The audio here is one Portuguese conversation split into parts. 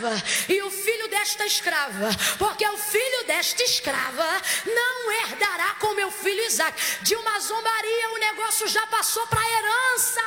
escrava e o filho desta escrava, porque o filho desta escrava não herdará com meu filho Isaque. De uma zombaria o negócio já passou para a herança.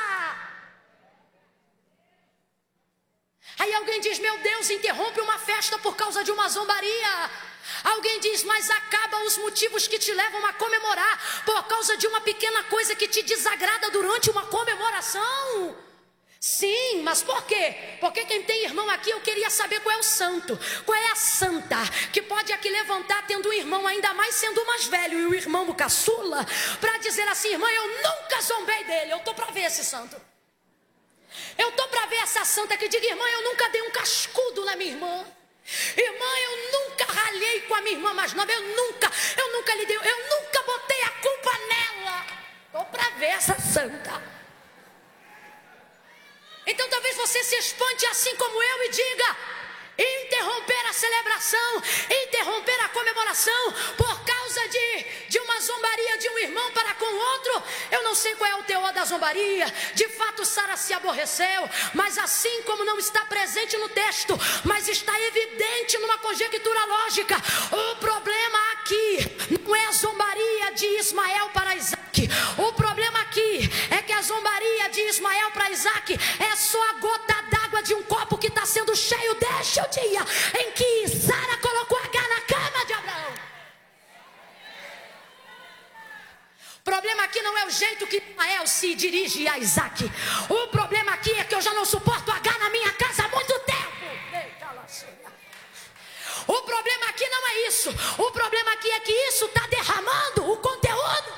Aí alguém diz: meu Deus, interrompe uma festa por causa de uma zombaria. Alguém diz: mas acaba os motivos que te levam a comemorar por causa de uma pequena coisa que te desagrada durante uma comemoração. Sim, mas por quê? Porque quem tem irmão aqui, eu queria saber qual é o santo, qual é a santa que pode aqui levantar tendo um irmão, ainda mais sendo o mais velho e o irmão caçula, para dizer assim: irmã, eu nunca zombei dele. Eu estou para ver esse santo. Eu estou para ver essa santa que diga: irmã, eu nunca dei um cascudo na minha irmã. Irmã, eu nunca ralhei com a minha irmã mais nova. Eu nunca lhe dei, eu nunca botei a culpa nela. Estou para ver essa santa. Então talvez você se espante assim como eu e diga: interromper a celebração, interromper a comemoração por causa de uma zombaria de um irmão para com o outro. Eu não sei qual é o teor da zombaria. De fato Sara se aborreceu, mas assim como não está presente no texto, mas está evidente numa conjectura lógica, o problema aqui não é a zombaria de Ismael para Isaque. O problema aqui é que a zombaria de Ismael para Isaque é só a gota d'água de um copo que está sendo cheio. Deixa o dia em que Sara colocou Agar na cama de Abraão. O problema aqui não é o jeito que Ismael se dirige a Isaque. O problema aqui é que eu já não suporto Agar na minha casa há muito tempo. O problema aqui não é isso. O problema aqui é que isso está derramando o conteúdo.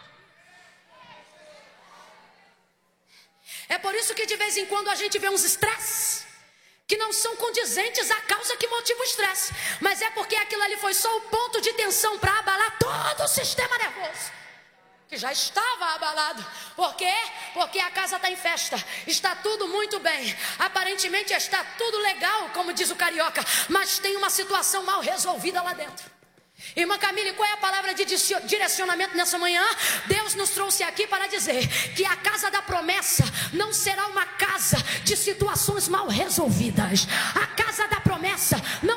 É por isso que de vez em quando a gente vê uns estresses que não são condizentes à causa que motiva o estresse, mas é porque aquilo ali foi só o ponto de tensão para abalar todo o sistema nervoso, que já estava abalado. Por quê? Porque a casa está em festa, está tudo muito bem, aparentemente está tudo legal, como diz o carioca, mas tem uma situação mal resolvida lá dentro. Irmã Camille, qual é a palavra de direcionamento nessa manhã? Deus nos trouxe aqui para dizer que a casa da promessa não será uma casa de situações mal resolvidas. A casa da promessa não